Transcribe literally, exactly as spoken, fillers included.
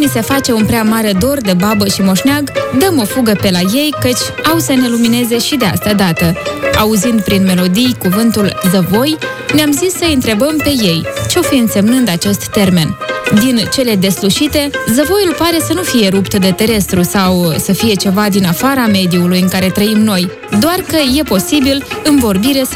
ni se face un prea mare dor de babă și moșneag, dăm o fugă pe la ei, căci au să ne lumineze și de asta dată. Auzind prin melodii cuvântul zăvoi, ne-am zis să întrebăm pe ei ce-o fi însemnând acest termen. Din cele deslușite, zăvoiul pare să nu fie rupt de terestru sau să fie ceva din afara mediului în care trăim noi, doar că e posibil în vorbire să